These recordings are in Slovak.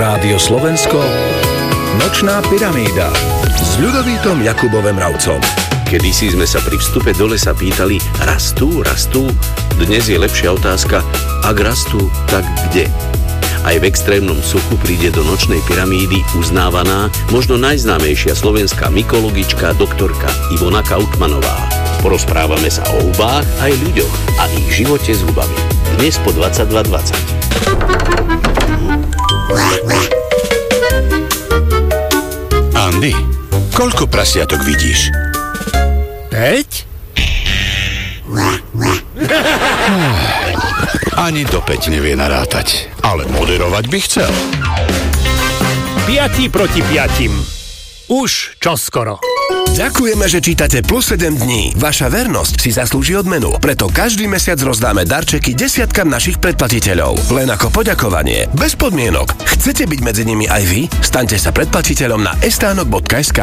Rádio Slovensko, Nočná pyramída s Ľudovítom Jakubom Mravcom. Kedysi sme sa pri vstupe do lesa pýtali, rastú? Dnes je lepšia otázka, ak rastú, tak kde? Aj v extrémnom suchu príde do Nočnej pyramídy uznávaná, možno najznámejšia slovenská mykologička doktorka Ivona Kautmanová. Porozprávame sa o hubách aj ľuďoch a ich živote s hubami. Dnes po 22:20. Andy, koľko prasiatok vidíš? 5? Ani do 5 nevie narátať, ale moderovať by chcel. 5 proti 5. Už čoskoro. Ďakujeme, že čítate Plus 7 dní. Vaša vernosť si zaslúži odmenu. Preto každý mesiac rozdáme darčeky desiatkam našich predplatiteľov. Len ako poďakovanie. Bez podmienok. Chcete byť medzi nimi aj vy? Staňte sa predplatiteľom na estánok.sk.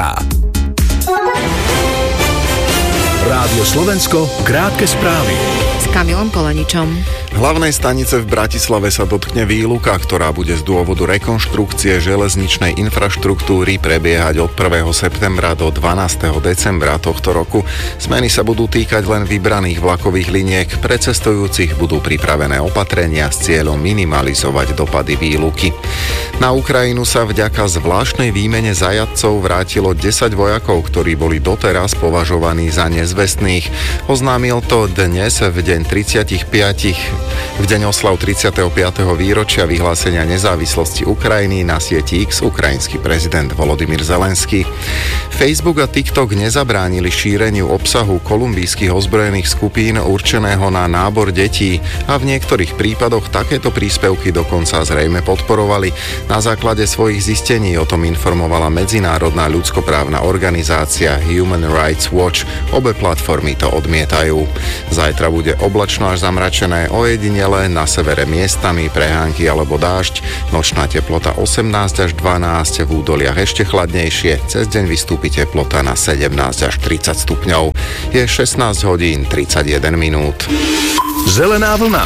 Rádio Slovensko, krátke správy. S Kamilom Koleničom. Hlavnej stanice v Bratislave sa dotkne výluka, ktorá bude z dôvodu rekonštrukcie železničnej infraštruktúry prebiehať od 1. septembra do 12. decembra tohto roku. Zmeny sa budú týkať len vybraných vlakových liniek. Pre cestujúcich budú pripravené opatrenia s cieľom minimalizovať dopady výluky. Na Ukrajinu sa vďaka zvláštnej výmene zajatcov vrátilo 10 vojakov, ktorí boli doteraz považovaní za nezvestných. Oznámil to dnes v deň 35. V deň oslav 35. výročia vyhlásenia nezávislosti Ukrajiny na sieti X ukrajinský prezident Volodymyr Zelenský. Facebook a TikTok nezabránili šíreniu obsahu kolumbijských ozbrojených skupín určeného na nábor detí a v niektorých prípadoch takéto príspevky dokonca zrejme podporovali. Na základe svojich zistení o tom informovala medzinárodná ľudskoprávna organizácia Human Rights Watch. Obe platformy to odmietajú. Zajtra bude oblačno až zamračené, ojedinele na severe miestami prehánky alebo dážď. Nočná teplota 18 až 12, v údoliach ešte chladnejšie. Cez deň vystúpi teplota na 17 až 30 stupňov. Je 16 hodín 31 minút. Zelená vlna.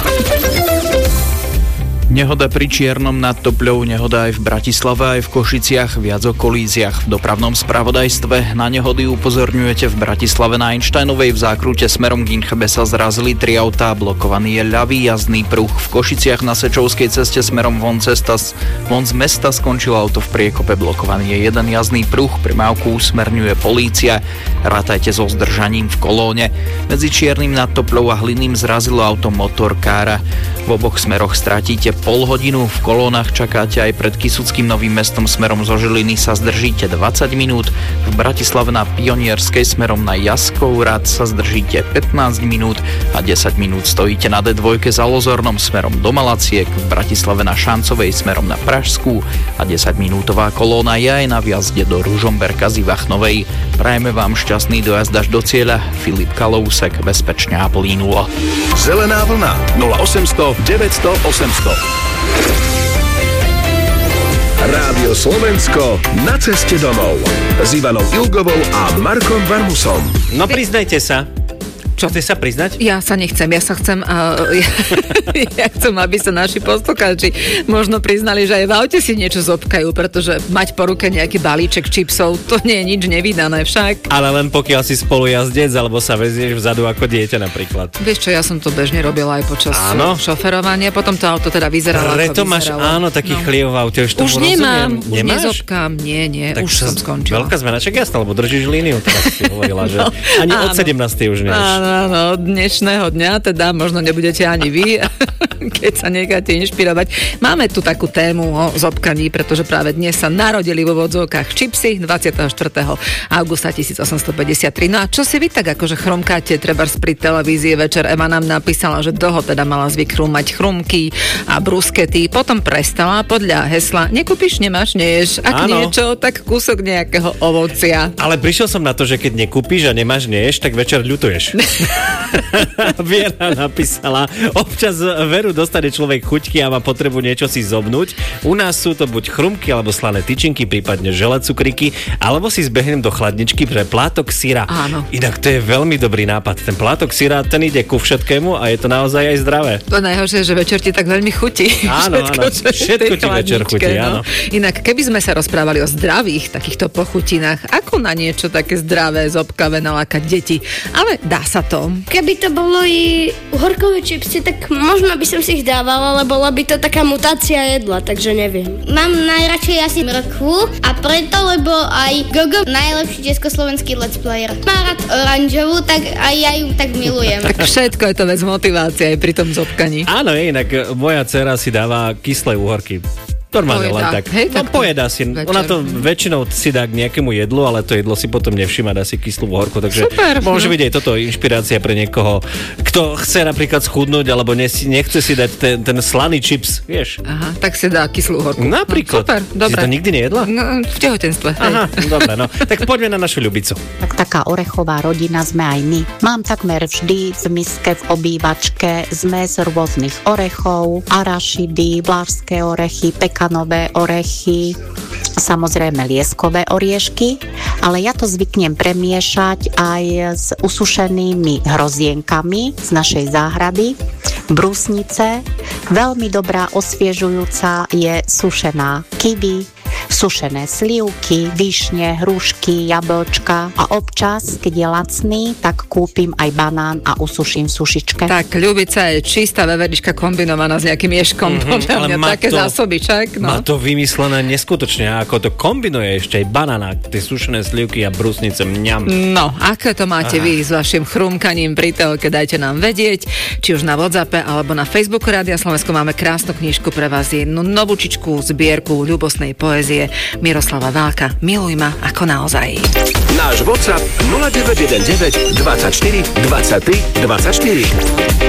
Nehoda pri Čiernom nad Topľou, nehoda aj v Bratislave, aj v Košiciach, viac o kolíziách. V dopravnom spravodajstve na nehody upozorňujete v Bratislave na Einsteinovej. V zákrute smerom k Inchebe sa zrazili 3 autá, blokovaný je ľavý jazdný pruh. V Košiciach na Sečovskej ceste smerom von z mesta skončilo auto v priekope, blokovaný je jeden jazdný pruh, primávku usmerňuje polícia. Rátajte so zdržaním v kolóne. Medzi Čiernym nad Topľou a Hlinným zrazilo auto motorkára. V oboch smeroch stratíte pol hodinu, v kolónach čakáte aj pred Kysuckým Novým Mestom smerom zo Žiliny sa zdržíte 20 minút, v Bratislave na Pionierskej smerom na Jaskovhrad sa zdržíte 15 minút a 10 minút stojíte na D2 za Lozornom smerom do Malaciek, v Bratislave na Šancovej smerom na Pražskú a 10-minútová kolóna je aj na vjazde do Ružomberka z Ivachnovej. Prajeme vám šťastný dojazd až do cieľa. Filip Kalousek, bezpečne a plynulo. Zelená vlna 0800 900 800. Rádio Slovensko na ceste domov s Ivanou Ilgovou a Markom Varmusom. No priznajte sa. Čo, chceš sa priznať? Ja sa nechcem, ja chcem, aby sa naši poslucháči možno priznali, že aj v aute si niečo zobkajú, pretože mať po ruke nejaký balíček čipsov, to nie je nič nevídané však. Ale len pokiaľ si spolujazdec, alebo sa vezieš vzadu ako dieťa napríklad. Vieš čo, ja som to bežne robila aj počas šoferovania, potom to auto teda vyzeralo ako vyzeralo. Máš, áno, taký chlieb v aute, už tomu nemám, rozumiem. Nemáš? Nezobkám, nie, tak už som skončila. Veľká zmena, čak jasná, lebo držíš líniu, teraz si hovorila, že ani od 17. už nevieš. Áno, dnešného dňa, teda možno nebudete ani vy, keď sa necháte inšpirovať. Máme tu takú tému o zobkaní, pretože práve dnes sa narodili vo vodzovkách čipsy 24. augusta 1853. No a čo si vy tak akože chrumkáte trebárs pri televízii večer? Eva nám napísala, že dlho teda mala zvyk chrumať chrumky a bruskety, potom prestala podľa hesla nekúpiš, nemáš, neješ. Ak niečo, tak kúsok nejakého ovocia. Ale prišiel som na to, že keď nekúpiš a nemáš, neješ, tak večer ľutuješ. Viera napísala, občas veru dostane človek chuťky a má potrebu niečo si zobnúť. U nás sú to buď chrumky alebo slané tyčinky, prípadne žele cukríky, alebo si zbehnem do chladničky pre plátok syra. Áno. Inak to je veľmi dobrý nápad. Ten plátok syra, ten ide ku všetkému a je to naozaj aj zdravé. To najhoršie, že večer ti tak veľmi chutí. Áno, všetko ti večer chutí, áno. Inak, keby sme sa rozprávali o zdravých takýchto pochutinách, ako na niečo také zdravé, zobkavé nalákať deti? Ale dá sa to. Keby to boli uhorkové čipsy, tak možno by som si ich dávala, ale bola by to taká mutácia jedla, takže neviem. Mám najradšej asi mrkvu a preto, lebo aj Gogo, najlepší československý let's player, má rád oranžovú, tak aj ja ju tak milujem. Tak všetko je to vec motivácie aj pri tom zobkaní. Áno, inak moja dcera si dáva kyslé uhorky. Normálne len tak. Hej, no pojedá si. Večer. Ona to väčšinou si dá k nejakému jedlu, ale to jedlo si potom nevšíma, dá si kyslú uhorku. Takže super, môže byť aj toto inšpirácia pre niekoho, kto chce napríklad schudnúť, alebo nechce si dať ten slaný čips, vieš. Aha, tak si dá kyslú uhorku. Napríklad. No, super, dobre. Si to nikdy nejedla? No, v tehotenstve. Aha, dobre, no. Tak poďme na našu ľubicu. Tak taká orechová rodina sme aj my. Mám takmer vždy v miske v obývačke zmes rôznych orechov, arašidy, vlárske orechy, pekanové orechy, samozrejme lieskové oriešky, ale ja to zvyknem premiešať aj s usušenými hrozienkami z našej záhrady, brúsnice. Veľmi dobrá osviežujúca je sušená kiwi, sušené slivky, višne, hrušky, jablčka a občas, keď je lacný, tak kúpim aj banán a usuším v sušičke. Tak, ľubica je čistá veverička kombinovaná s nejakým ješkom, podľa mňa také zásoby, čak? No. Má to vymyslené neskutočne, ako to kombinuje ešte aj banana, tie sušené slivky a brusnice, mňam. No, ako to máte vy s vašim chrumkaním pri telke, dajte nám vedieť, či už na WhatsAppe alebo na Facebooku Rádia Slovensko máme krásnu knižku pre vás, jednu novúčičku zbierku ľubostnej poézie Miroslava Válka. Miluj ma ako naozaj. Náš WhatsApp 0919 24 23 24.